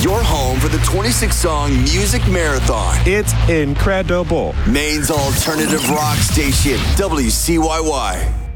your home for the 26-song music marathon. It's incredible. Maine's alternative rock station, WCYY.